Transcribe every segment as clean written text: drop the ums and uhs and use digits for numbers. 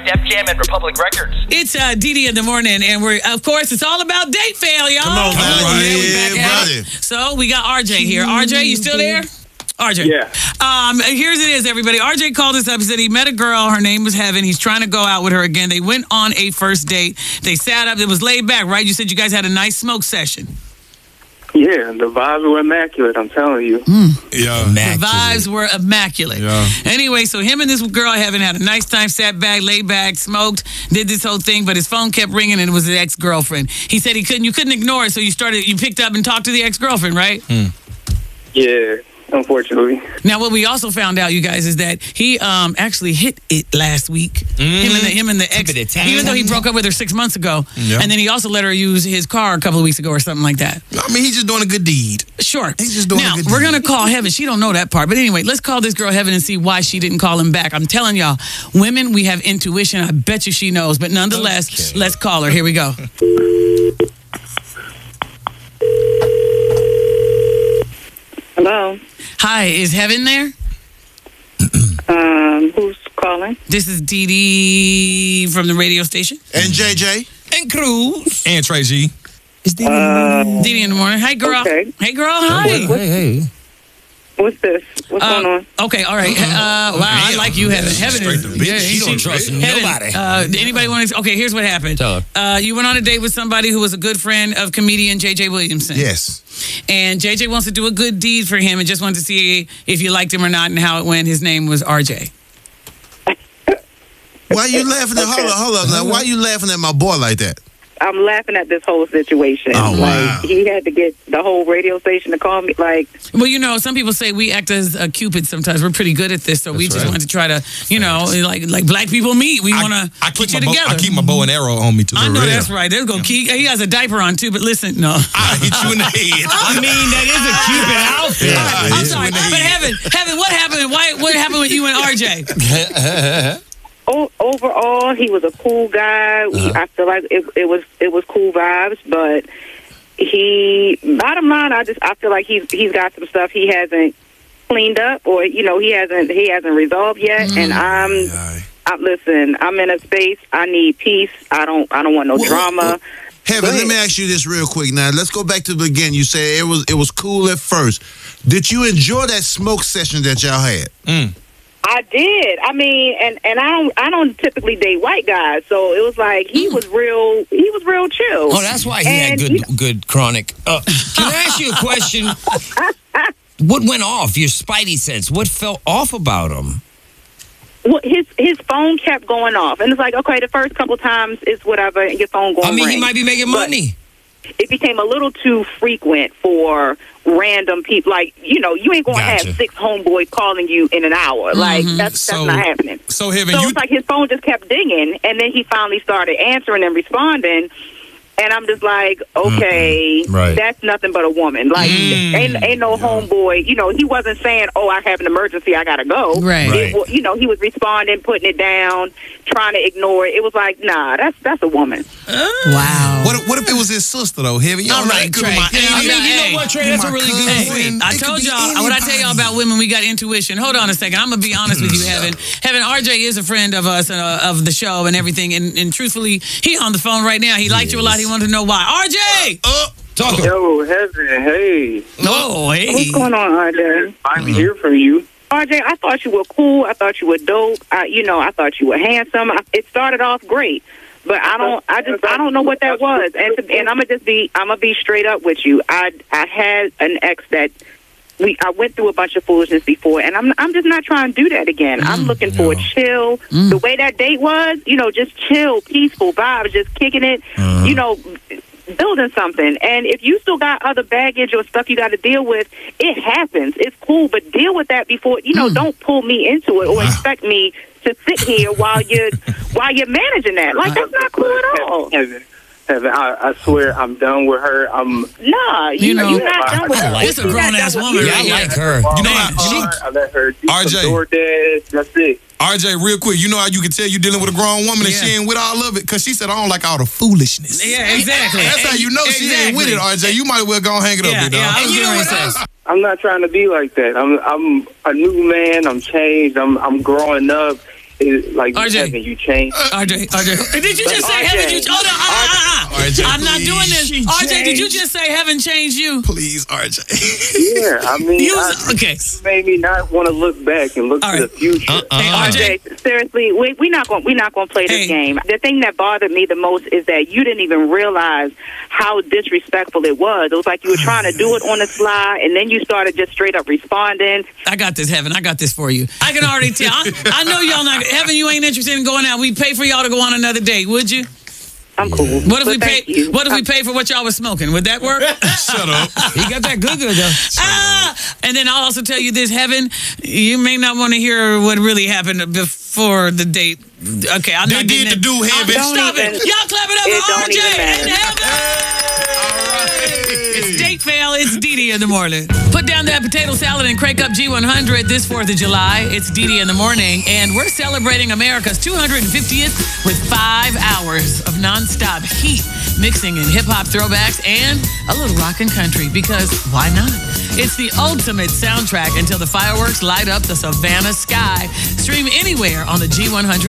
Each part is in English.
Def Jam and Republic Records. It's Dee in the morning, and of course, it's all about date fail, y'all. Come on, man. We back at it. So we got RJ here. RJ, you still there? RJ. Yeah. Here's it is, everybody. RJ called us up. He said he met a girl. Her name was Heaven. He's trying to go out with her again. They went on a first date. They sat up. It was laid back, right? You said you guys had a nice smoke session. Yeah, the vibes were immaculate, I'm telling you. Yeah. The vibes were immaculate. Yeah. Anyway, so him and this girl Heaven had a nice time, sat back, laid back, smoked, did this whole thing, but his phone kept ringing and it was his ex-girlfriend. He said you couldn't ignore it, so you picked up and talked to the ex-girlfriend, right? Yeah, unfortunately. Now, what we also found out, you guys, is that he actually hit it last week. Him and the ex, even though he broke up with her 6 months ago, and then he also let her use his car a couple of weeks ago or something like that. I mean, he's just doing a good deed. Sure. He's just doing a good deed. Now, we're going to call Heaven. She don't know that part. But anyway, let's call this girl Heaven and see why she didn't call him back. I'm telling y'all, women, we have intuition. I bet you she knows. But nonetheless, let's call her. Here we go. Hello. Hi, is Heaven there? Who's calling? This is Dee Dee from the radio station. And JJ. And Cruz. And Trey G. It's Dee Dee Dee in the morning. Hey, girl. Okay. Hey, girl. Hi. Hey. What's this? What's going on? Okay, all right. Wow, I like you, Heaven. Heaven Straight is... to the bitch. She don't trust nobody. Anybody want to... Okay, here's what happened. Tell her. You went on a date with somebody who was a good friend of comedian J.J. Williamson. Yes. And J.J. wants to do a good deed for him and just wanted to see if you liked him or not and how it went. His name was R.J. Why you laughing at... Hold up. Now, why you laughing at my boy like that? I'm laughing at this whole situation. Oh, wow. He had to get the whole radio station to call me. Well, you know, some people say we act as a Cupid sometimes. We're pretty good at this, so we just want to try to, like black people meet. We want to put you together. I keep my bow and arrow on me, too. I know that's right. There's go Key. He has a diaper on, too, but listen, no. I hit you in the head. I mean, that is a Cupid outfit. Yeah, I'm sorry, but Heaven, what happened? What happened with you and RJ? Overall, he was a cool guy. I feel like it was cool vibes, but bottom line, I feel like he's got some stuff he hasn't cleaned up, or he hasn't resolved yet. And listen, I'm in a space. I need peace. I don't want no drama. Heaven, let me ask you this real quick. Now, let's go back to the beginning. You said it was cool at first. Did you enjoy that smoke session that y'all had? I did. I mean, and I don't typically date white guys, so it was like he was real chill. Oh, that's why he had good chronic. Can I ask you a question? What went off? Your spidey sense. What fell off about him? Well, his phone kept going off, and it's like, okay, the first couple times it's whatever, and your phone going. I mean, ring. he might be making money. It became a little too frequent for random people. Like, you ain't going to have 6 homeboys calling you in an hour. Like, that's not happening. So, Heaven, it's like his phone just kept dinging, and then he finally started answering and responding. And I'm just like, okay, that's nothing but a woman. Like, ain't no homeboy. He wasn't saying, oh, I have an emergency, I got to go. Right. He was responding, putting it down, trying to ignore it. It was like, nah, that's a woman. Wow. What if it was his sister, though, Heaven? You All right, Trey. You know what, Trey? That's a really good point. I told y'all, what I tell y'all about women, we got intuition. Hold on a second. I'm going to be honest with you, Heaven. Heaven, RJ is a friend of us, of the show and everything. And truthfully, he on the phone right now. He liked you a lot. He wanted to know why. RJ! Talk. Yo, Heaven, hey. Oh, hey. What's going on, RJ? I'm here for you. RJ, I thought you were cool. I thought you were dope. I thought you were handsome. It started off great, but I don't know what that was. And I'm gonna be straight up with you. I had an ex that I went through a bunch of foolishness before, and I'm just not trying to do that again. I'm looking for a chill. The way that date was, just chill, peaceful vibes, just kicking it, building something. And if you still got other baggage or stuff you got to deal with, it happens. It's cool, but deal with that before, don't pull me into it or expect me to sit here while you're managing that. Like, that's not cool at all. Heaven, I swear I'm done with her. Nah, you're not done with her. It's a grown-ass woman. Yeah, I like her. I let her do RJ. some DoorDash. That's it. RJ, real quick, you know how you can tell you dealing with a grown woman and she ain't with all of it? Because she said, I don't like all the foolishness. Yeah, exactly. That's how you know she ain't with it, RJ. You might well go and hang it up, big dog. And you know what else? I'm not trying to be like that. I'm a new man. I'm changed. I'm growing up. like RJ. Heaven, you changed. RJ. Did you just say RJ. Heaven? Hold on. RJ, I'm not please. doing this. She RJ, did you changed. just say Heaven changed you? Please, RJ. Yeah, I mean, Okay. you made me not want to look back and look All to right. the future. Hey, RJ. Okay, seriously, we're not going to play this Hey. game. The thing that bothered me the most is that you didn't even realize how disrespectful it was. It was like you were trying to do it on the sly, and then you started just straight up responding. I got this, Heaven. I got this for you. I can already tell. I know y'all not. Heaven, you ain't interested in going out. We pay for y'all to go on another date, would you? I'm cool. What if But we thank pay? you. What if we pay for what y'all was smoking? Would that work? Shut up. He got that good though. And then I'll also tell you this, Heaven. You may not want to hear what really happened before the date. Okay, I'm They not did getting the it. do, Heaven. Stop Don't it! even- Y'all clap it up It for don't RJ even matter. and Heaven. It's date fail. It's Dee in the morning. Put down that potato salad and crank up G100 this 4th of July. It's Dee in the morning, and we're celebrating America's 250th with 5 hours of nonstop heat, mixing in hip-hop throwbacks and a little rock and country, because why not? It's the ultimate soundtrack until the fireworks light up the Savannah sky. Stream anywhere on the G100.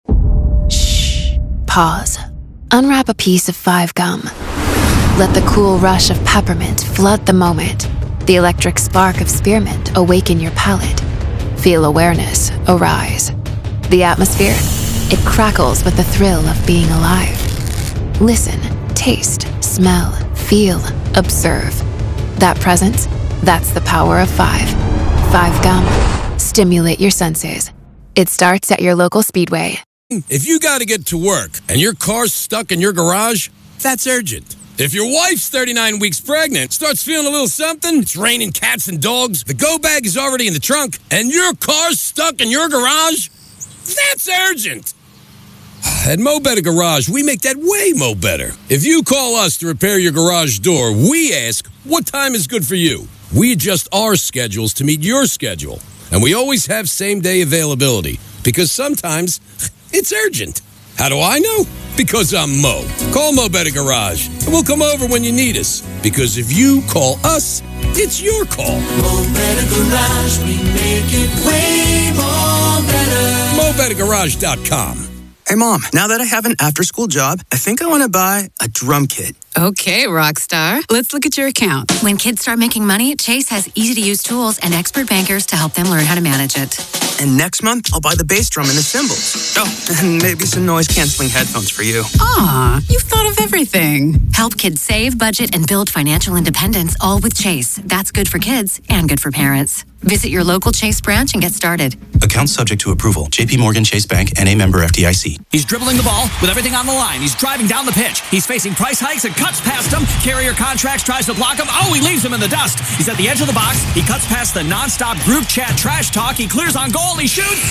Pause. Unwrap a piece of 5 gum. Let the cool rush of peppermint flood the moment. The electric spark of spearmint awaken your palate. Feel awareness arise. The atmosphere? It crackles with the thrill of being alive. Listen, taste, smell, feel, observe. That presence? That's the power of 5. 5 gum. Stimulate your senses. It starts at your local Speedway. If you got to get to work and your car's stuck in your garage, that's urgent. If your wife's 39 weeks pregnant, starts feeling a little something, it's raining cats and dogs, the go bag is already in the trunk, and your car's stuck in your garage, that's urgent. At Mo Better Garage, we make that way mo better. If you call us to repair your garage door, we ask, what time is good for you? We adjust our schedules to meet your schedule. And we always have same-day availability, because sometimes it's urgent. How do I know? Because I'm Mo. Call Mo Better Garage, and we'll come over when you need us. Because if you call us, it's your call. Mo Better Garage, we make it way more better. MoBetterGarage.com. Hey, Mom, now that I have an after-school job, I think I want to buy a drum kit. Okay, Rockstar. Let's look at your account. When kids start making money, Chase has easy-to-use tools and expert bankers to help them learn how to manage it. And next month, I'll buy the bass drum and the cymbals. Oh, and maybe some noise-canceling headphones for you. Aw, you've thought of everything. Help kids save, budget, and build financial independence, all with Chase. That's good for kids and good for parents. Visit your local Chase branch and get started. Account subject to approval. JP Morgan Chase Bank, N.A. member FDIC. He's dribbling the ball with everything on the line. He's driving down the pitch. He's facing price hikes and cuts past him. Carrier Contracts tries to block him. Oh, he leaves him in the dust. He's at the edge of the box. He cuts past the nonstop group chat trash talk. He clears on goal. He shoots.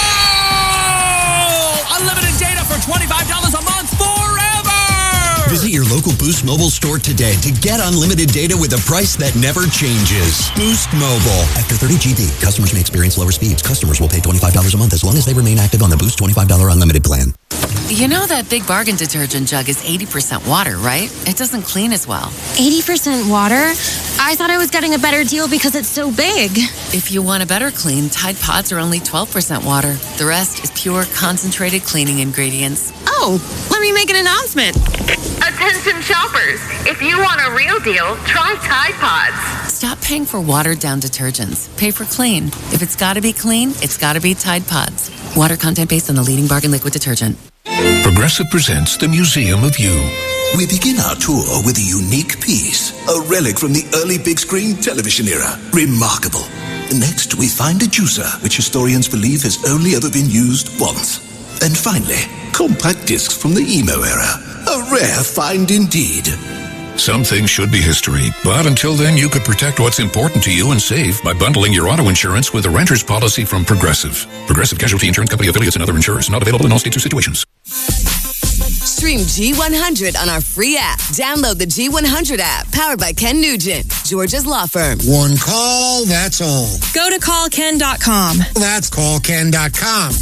No! Unlimited data for $25 a month forever! Visit your local Boost Mobile store today to get unlimited data with a price that never changes. Boost Mobile. After 30 GB, customers may experience lower speeds. Customers will pay $25 a month as long as they remain active on the Boost $25 unlimited plan. You know that Big Bargain detergent jug is 80% water, right? It doesn't clean as well. 80% water? I thought I was getting a better deal because it's so big. If you want a better clean, Tide Pods are only 12% water. The rest is pure concentrated cleaning ingredients. Oh, let me make an announcement. Attention shoppers, if you want a real deal, try Tide Pods. Stop paying for watered-down detergents. Pay for clean. If it's got to be clean, it's got to be Tide Pods. Water content based on the leading bargain liquid detergent. Progressive presents the Museum of You. We begin our tour with a unique piece, a relic from the early big screen television era. Remarkable. Next, we find a juicer, which historians believe has only ever been used once. And finally, compact discs from the emo era. A rare find indeed. Some things should be history, but until then, you could protect what's important to you and save by bundling your auto insurance with a renter's policy from Progressive. Progressive Casualty Insurance Company affiliates and other insurers. Not available in all states or situations. Stream G100 on our free app. Download the G100 app, powered by Ken Nugent, Georgia's law firm. One call, that's all. Go to callken.com. That's callken.com.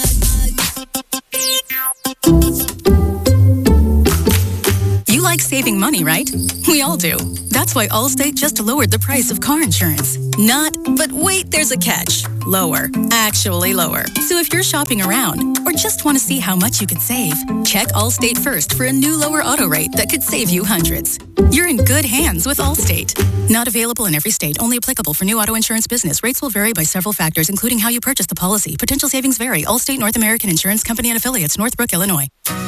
You like saving money, right? We all do. That's why Allstate just lowered the price of car insurance. Not, but wait, there's a catch. lower. Actually lower. So if you're shopping around or just want to see how much you could save, check Allstate first for a new lower auto rate that could save you hundreds. You're in good hands with Allstate. Not available in every state. Only applicable for new auto insurance business. Rates will vary by several factors, including how you purchase the policy. Potential savings vary. Allstate North American Insurance Company and Affiliates, Northbrook, Illinois.